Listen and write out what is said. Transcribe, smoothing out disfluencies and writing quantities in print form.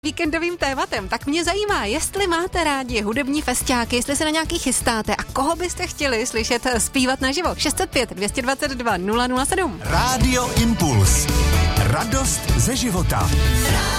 víkendovým tématem, tak mě zajímá, jestli máte rádi hudební festiáky, jestli se na nějaký chystáte a koho byste chtěli slyšet zpívat naživo. 605 222 007. Rádio Impuls. Radost ze života.